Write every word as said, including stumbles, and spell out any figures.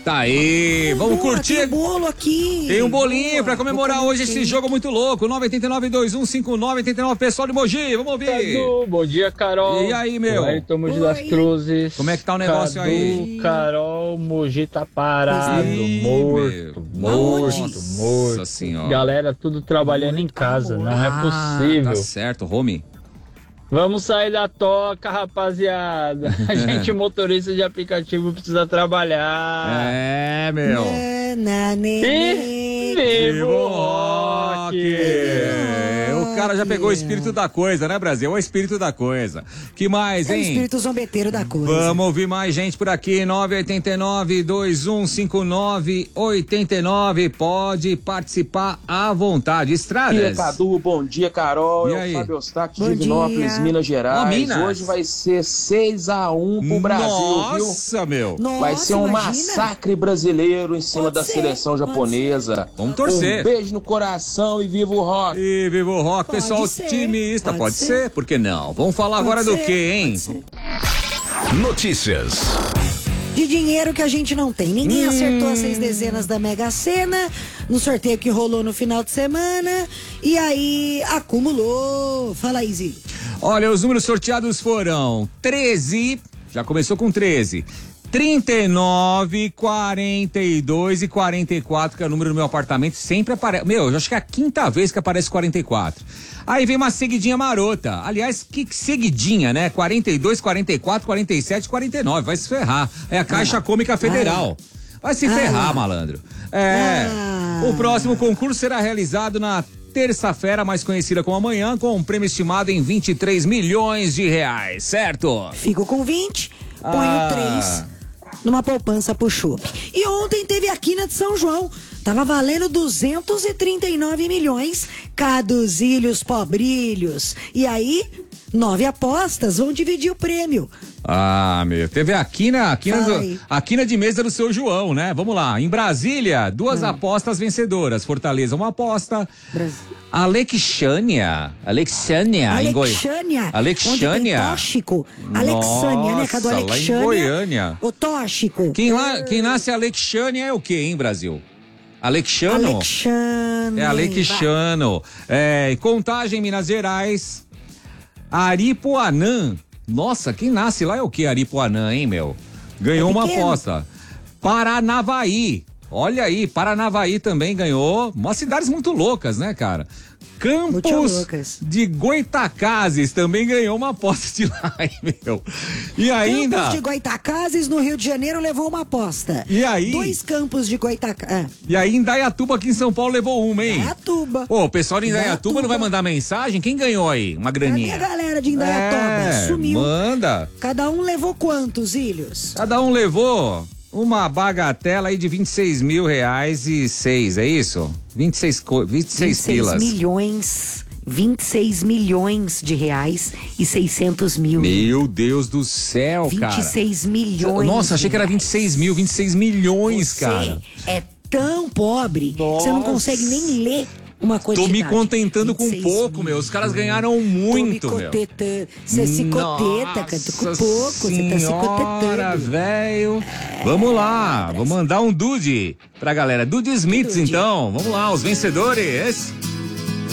Tá aí, vamos Boa, curtir. Tem um bolo aqui. Tem um bolinho Boa, pra comemorar hoje esse jogo muito louco. nove oito nove, dois um cinco nove, oito nove, pessoal de Mogi, vamos ouvir. Cadu, bom dia, Carol. E aí, meu? Ayrton Mogi das Cruzes. Como é que tá o negócio Cadu, aí? Carol, Mogi tá parado, Ih, morto, meu. morto, Nossa morto. senhora. Galera, tudo trabalhando em casa, não é possível. Tá certo, Romy. Vamos sair da toca, rapaziada. A gente, motorista de aplicativo, precisa trabalhar. É, meu. Na, ne, E ne. vivo rock! O cara já pegou o espírito da coisa, né, Brasil? É o espírito da coisa. Que mais, É o hein? espírito zombeteiro da coisa. Vamos ouvir mais gente por aqui, nove oito nove, dois um cinco nove, oito nove. Pode participar à vontade. Bom Estradas. dia, Cadu. Bom dia, Carol. E É aí? o Fábio Eustáquio Bom de Divinópolis, dia. Minas Gerais. Ó, Minas. Hoje vai ser seis a um pro Brasil, viu? Nossa, meu. Nossa, Vai ser um imagina. massacre brasileiro em cima Pode da ser, seleção pode japonesa. Vamos torcer. Um beijo no coração e viva o rock. E viva o rock, Pode pessoal ser, otimista. Pode, pode ser. ser. Por que não? Vamos falar Pode agora do ser, quê, hein? pode ser. Notícias. De dinheiro que a gente não tem. Ninguém Hum. acertou as seis dezenas da Mega Sena no sorteio que rolou no final de semana. E aí acumulou. Fala aí, Zi. Olha, os números sorteados foram treze, já começou com treze, trinta e nove, quarenta e dois e quarenta e quatro, que é o número do meu apartamento, sempre aparece. Meu, eu acho que é a quinta vez que aparece quarenta e quatro. Aí vem uma seguidinha marota. Aliás, que seguidinha, né? quarenta e dois, quarenta e quatro, quarenta e sete, quarenta e nove. Vai se ferrar. É a Caixa Cômica Federal. Vai se ferrar, malandro. É. Ah. O próximo concurso será realizado na terça-feira, mais conhecida como amanhã, com um prêmio estimado em vinte e três milhões de reais, certo? Fico com vinte, ponho Ah. três numa poupança pro chup. E ontem teve a quina de São João. Tava valendo duzentos e trinta e nove milhões, caduzilhos pobrilhos. E aí, nove apostas vão dividir o prêmio. Ah, meu, teve a quina, a quina, Fala do, aí. a quina de mesa do seu João, né? Vamos lá, em Brasília, duas Hum. apostas vencedoras. Fortaleza, uma aposta. Brasil. Alexânia, Alexânia, em Goi- Alexânia. Alexânia. Onde tem tóxico. Alexânia, né? Cadê Nossa, lá em Alexânia? Goiânia. O tóxico. Quem, lá, quem nasce Alexânia é o quê, hein, Brasil? Alexano? Alexânia. É Alexano. É, Contagem, Minas Gerais. Aripuanã. Nossa, quem nasce lá é o quê, Aripuanã, hein, meu? Ganhou É uma pequeno. aposta. Paranavaí. Olha aí, Paranavaí também ganhou. Umas cidades muito loucas, né, cara? Muito Campos loucas. de Goitacazes também ganhou uma aposta de lá, hein, meu? E ainda... Campos de Goitacazes, no Rio de Janeiro, levou uma aposta. E aí? Dois campos de Goitacazes. E aí, Indaiatuba aqui em São Paulo levou uma, hein? Indaiatuba. Ô, o pessoal de Indaiatuba Indaiatuba. não vai mandar mensagem? Quem ganhou aí? Uma Cadê graninha? a galera de Indaiatuba? É, Sumiu. manda. Cada um levou quantos, Ilhos? Cada um levou uma bagatela aí de vinte e seis mil reais e seis, é isso? vinte e seis, co- vinte e seis pilas. milhões. vinte e seis milhões de reais e seiscentos mil. Meu Deus do céu, cara. vinte e seis milhões. Nossa, achei que era vinte e seis mil, vinte e seis milhões, Você cara. é tão pobre que você não Nossa. consegue nem ler uma Tô quantidade. me contentando com vinte e seis pouco, meu. Os caras ganharam muito, Tô me meu. cotetando. Você se coteta, canta com Nossa pouco, você tá se senhora, cotetando. velho. Vamos lá, vou mandar um Dude pra galera. Dude Smiths, Dude. então. Vamos lá, os vencedores.